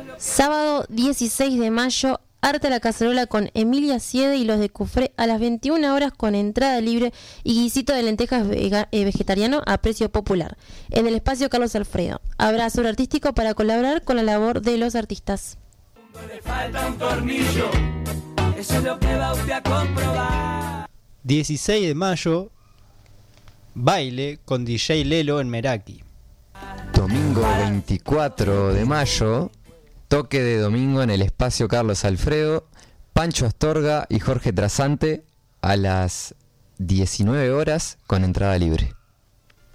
Sábado 16 de mayo, Arte a la Cacerola con Emilia Siede y los de Cufré a las 21 horas con entrada libre y guisito de lentejas vegetariano a precio popular. En el espacio Carlos Alfredo. Habrá sobre artístico para colaborar con la labor de los artistas. Le falta un tornillo, eso es lo que va usted a comprobar. 16 de mayo, baile con DJ Lelo en Meraki. Domingo 24 de mayo, toque de domingo en el espacio Carlos Alfredo, Pancho Astorga y Jorge Trasante a las 19 horas con entrada libre.